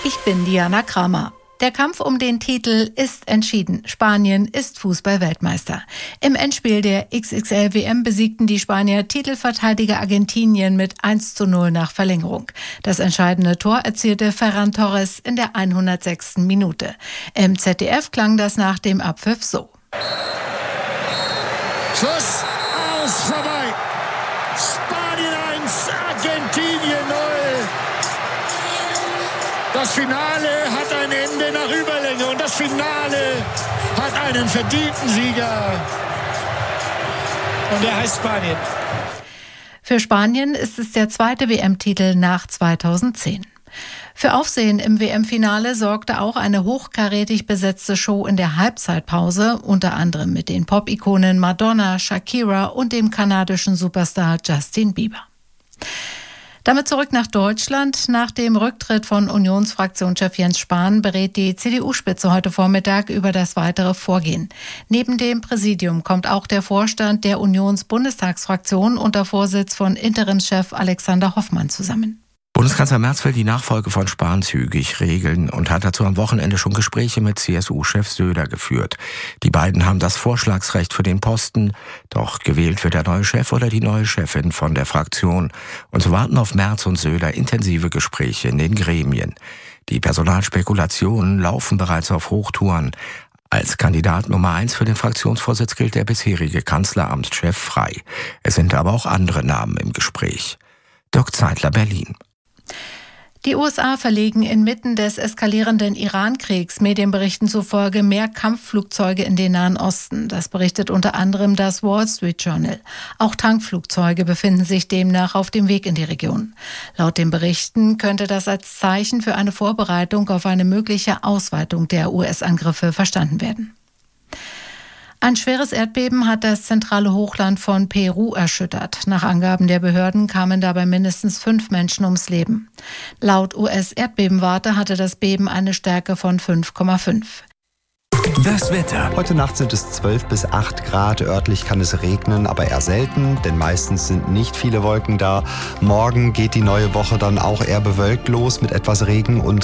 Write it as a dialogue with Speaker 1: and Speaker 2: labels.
Speaker 1: Ich bin Diana Kramer. Der Kampf um den Titel ist entschieden. Spanien ist Fußball-Weltmeister. Im Endspiel der XXL-WM besiegten die Spanier Titelverteidiger Argentinien mit 1:0 nach Verlängerung. Das entscheidende Tor erzielte Ferran Torres in der 106. Minute. Im ZDF klang das nach dem Abpfiff so.
Speaker 2: Schuss, aus, vorbei. Spanien 1, Argentinien 0. Das Finale hat ein Ende nach Überlänge und das Finale hat einen verdienten Sieger. Und der heißt Spanien.
Speaker 1: Für Spanien ist es der zweite WM-Titel nach 2010. Für Aufsehen im WM-Finale sorgte auch eine hochkarätig besetzte Show in der Halbzeitpause, unter anderem mit den Pop-Ikonen Madonna, Shakira und dem kanadischen Superstar Justin Bieber. Damit zurück nach Deutschland. Nach dem Rücktritt von Unionsfraktionschef Jens Spahn berät die CDU-Spitze heute Vormittag über das weitere Vorgehen. Neben dem Präsidium kommt auch der Vorstand der Unions-Bundestagsfraktion unter Vorsitz von Interimschef Alexander Hoffmann zusammen.
Speaker 3: Bundeskanzler Merz will die Nachfolge von Spahn zügig regeln und hat dazu am Wochenende schon Gespräche mit CSU-Chef Söder geführt. Die beiden haben das Vorschlagsrecht für den Posten, doch gewählt wird der neue Chef oder die neue Chefin von der Fraktion. Und so warten auf Merz und Söder intensive Gespräche in den Gremien. Die Personalspekulationen laufen bereits auf Hochtouren. Als Kandidat Nummer 1 für den Fraktionsvorsitz gilt der bisherige Kanzleramtschef Frey. Es sind aber auch andere Namen im Gespräch. Dirk Zeitler, Berlin.
Speaker 1: Die USA verlegen inmitten des eskalierenden Iran-Kriegs Medienberichten zufolge mehr Kampfflugzeuge in den Nahen Osten. Das berichtet unter anderem das Wall Street Journal. Auch Tankflugzeuge befinden sich demnach auf dem Weg in die Region. Laut den Berichten könnte das als Zeichen für eine Vorbereitung auf eine mögliche Ausweitung der US-Angriffe verstanden werden. Ein schweres Erdbeben hat das zentrale Hochland von Peru erschüttert. Nach Angaben der Behörden kamen dabei mindestens 5 Menschen ums Leben. Laut US-Erdbebenwarte hatte das Beben eine Stärke von 5,5.
Speaker 4: Das Wetter.
Speaker 5: Heute Nacht sind es 12 bis 8 Grad. Örtlich kann es regnen, aber eher selten, denn meistens sind nicht viele Wolken da. Morgen geht die neue Woche dann auch eher bewölkt los mit etwas Regen und